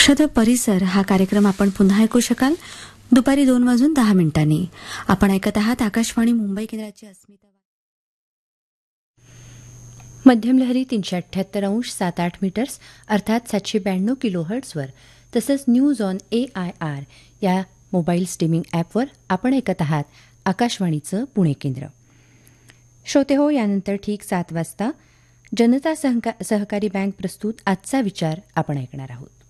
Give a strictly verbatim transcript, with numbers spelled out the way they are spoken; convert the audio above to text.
क्षत परिसर हा कार्यक्रम आपण पुन्हा ऐकू शकाल दुपारी दोन वाजून दहा मिनिटांनी. आपण ऐकत आहात आकाशवाणी मुंबई केंद्राची अस्मिता. मध्यम लहरी तीनशे अठ्ठ्याहत्तर अंश सात आठ मीटर्स अर्थात सातशे ब्याण्णव किलो हर्ट्सवर तसंच news on A I R या मोबाईल स्ट्रीमिंग ॲपवर आपण ऐकत आहात आकाशवाणीचं पुणे केंद्र. श्रोते हो, यानंतर ठीक सात वाजता जनता सहका सहकारी बँक प्रस्तुत आजचा विचार आपण ऐकणार आहोत.